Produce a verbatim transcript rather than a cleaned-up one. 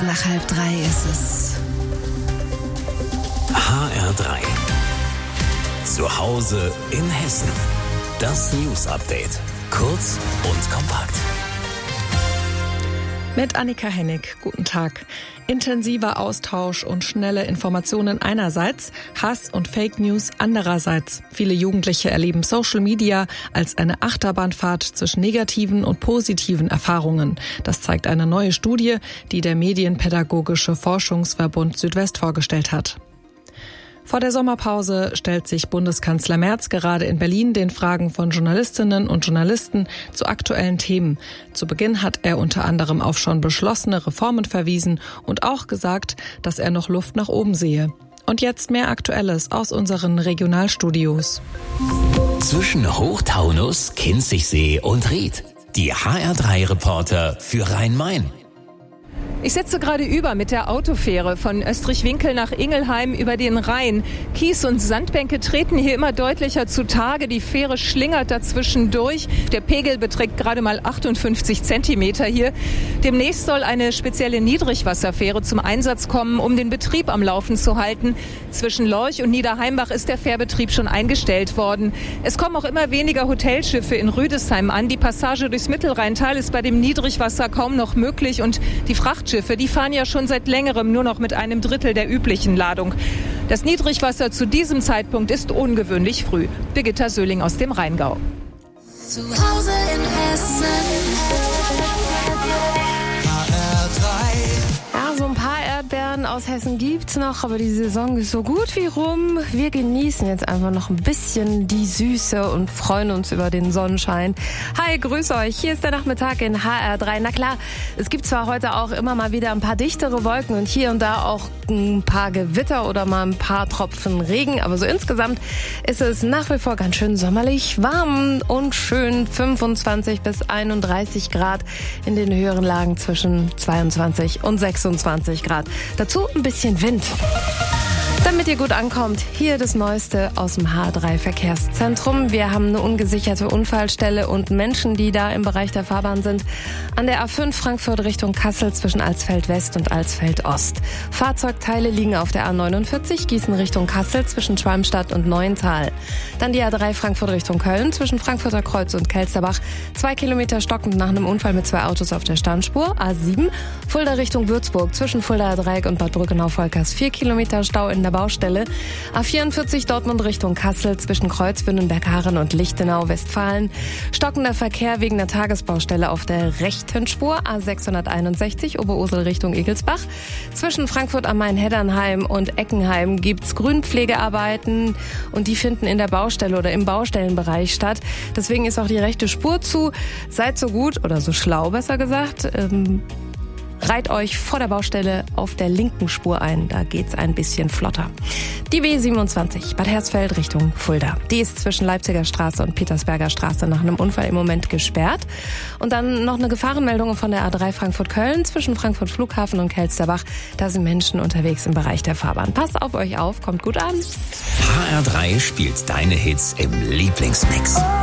Nach halb drei ist es. H R drei. Zu Hause in Hessen. Das News Update. Kurz und kompakt. Mit Annika Hennig. Guten Tag. Intensiver Austausch und schnelle Informationen einerseits, Hass und Fake News andererseits. Viele Jugendliche erleben Social Media als eine Achterbahnfahrt zwischen negativen und positiven Erfahrungen. Das zeigt eine neue Studie, die der Medienpädagogische Forschungsverbund Südwest vorgestellt hat. Vor der Sommerpause stellt sich Bundeskanzler Merz gerade in Berlin den Fragen von Journalistinnen und Journalisten zu aktuellen Themen. Zu Beginn hat er unter anderem auf schon beschlossene Reformen verwiesen und auch gesagt, dass er noch Luft nach oben sehe. Und jetzt mehr Aktuelles aus unseren Regionalstudios. Zwischen Hochtaunus, Kinzigsee und Ried. Die H R drei Reporter für Rhein-Main. Ich sitze gerade über mit der Autofähre von Österreich-Winkel nach Ingelheim über den Rhein. Kies- und Sandbänke treten hier immer deutlicher zutage. Die Fähre schlingert dazwischen durch. Der Pegel beträgt gerade mal achtundfünfzig Zentimeter hier. Demnächst soll eine spezielle Niedrigwasserfähre zum Einsatz kommen, um den Betrieb am Laufen zu halten. Zwischen Lorch und Niederheimbach ist der Fährbetrieb schon eingestellt worden. Es kommen auch immer weniger Hotelschiffe in Rüdesheim an. Die Passage durchs Mittelrheintal ist bei dem Niedrigwasser kaum noch möglich und die Frachtschiffe Schiffe, die fahren ja schon seit längerem nur noch mit einem Drittel der üblichen Ladung. Das Niedrigwasser zu diesem Zeitpunkt ist ungewöhnlich früh. Birgitta Söhling aus dem Rheingau. Zu Hause in Hessen. Ja, so ein paar Erdbeeren aus Hessen gibt's noch, aber die Saison ist so gut wie rum. Wir genießen jetzt einfach noch ein bisschen die Süße und freuen uns über den Sonnenschein. Hi, grüß euch. Hier ist der Nachmittag in H R drei. Na klar, es gibt zwar heute auch immer mal wieder ein paar dichtere Wolken und hier und da auch ein paar Gewitter oder mal ein paar Tropfen Regen, aber so insgesamt ist es nach wie vor ganz schön sommerlich, warm und schön. fünfundzwanzig bis einunddreißig Grad, in den höheren Lagen zwischen zweiundzwanzig und sechsundzwanzig Grad. Dazu ein bisschen Wind. Damit ihr gut ankommt, hier das Neueste aus dem H drei Verkehrszentrum. Wir haben eine ungesicherte Unfallstelle und Menschen, die da im Bereich der Fahrbahn sind. An der A fünf Frankfurt Richtung Kassel zwischen Alsfeld West und Alsfeld Ost. Fahrzeugteile liegen auf der A neunundvierzig Gießen Richtung Kassel zwischen Schwalmstadt und Neuental. Dann die A drei Frankfurt Richtung Köln zwischen Frankfurter Kreuz und Kelsterbach. Zwei Kilometer stockend nach einem Unfall mit zwei Autos auf der Standspur. A sieben Fulda Richtung Würzburg zwischen Fuldaer Dreieck und Bad Brückenau-Volkers. Vier Kilometer Stau in der Baustelle. A vierundvierzig Dortmund Richtung Kassel zwischen Kreuzwünnenberg-Haaren und Lichtenau, Westfalen. Stockender Verkehr wegen der Tagesbaustelle auf der rechten Spur. A sechshunderteinundsechzig Oberursel Richtung Egelsbach. Zwischen Frankfurt am Main-Heddernheim und Eckenheim gibt's Grünpflegearbeiten und die finden in der Baustelle oder im Baustellenbereich statt. Deswegen ist auch die rechte Spur zu. Seid so gut oder so schlau, besser gesagt, ähm, reiht euch vor der Baustelle auf der linken Spur ein. Da geht's ein bisschen flotter. Die B siebenundzwanzig, Bad Hersfeld Richtung Fulda. Die ist zwischen Leipziger Straße und Petersberger Straße nach einem Unfall im Moment gesperrt. Und dann noch eine Gefahrenmeldung von der A drei Frankfurt-Köln zwischen Frankfurt Flughafen und Kelsterbach. Da sind Menschen unterwegs im Bereich der Fahrbahn. Passt auf euch auf, kommt gut an. H R drei spielt deine Hits im Lieblingsmix.